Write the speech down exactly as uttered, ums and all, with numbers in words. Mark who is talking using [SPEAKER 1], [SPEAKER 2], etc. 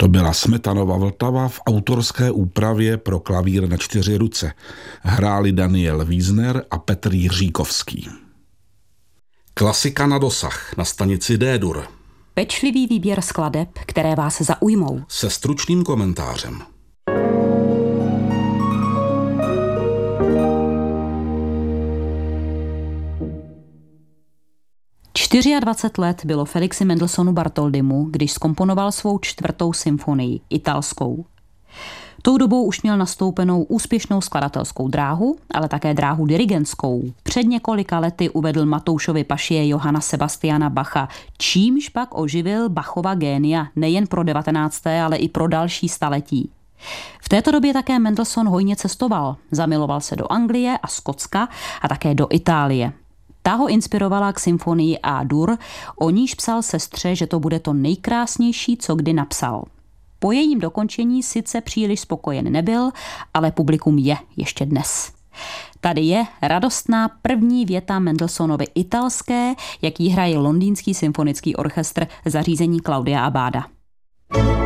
[SPEAKER 1] To byla Smetanova Vltava v autorské úpravě pro klavír na čtyři ruce. Hráli Daniel Wiesner a Petr Jiříkovský. Klasika na dosah na stanici D-dur.
[SPEAKER 2] Pečlivý výběr skladeb, které vás zaujmou.
[SPEAKER 1] Se stručným komentářem.
[SPEAKER 2] dvacet čtyři let bylo Felixi Mendelssohnu Bartholdymu, když zkomponoval svou čtvrtou symfonii, italskou. Tou dobou už měl nastoupenou úspěšnou skladatelskou dráhu, ale také dráhu dirigentskou. Před několika lety uvedl Matoušovi pašie Johanna Sebastiana Bacha, čímž pak oživil Bachova génia nejen pro devatenácté ale i pro další staletí. V této době také Mendelssohn hojně cestoval. Zamiloval se do Anglie a Skotska a také do Itálie. Ta ho inspirovala k symfonii A-dur, o níž psal sestře, že to bude to nejkrásnější, co kdy napsal. Po jejím dokončení sice příliš spokojen nebyl, ale publikum je ještě dnes. Tady je radostná první věta Mendelssohnovy italské, jak ji hraje Londýnský symfonický orchestr zařízení Claudia Abbada.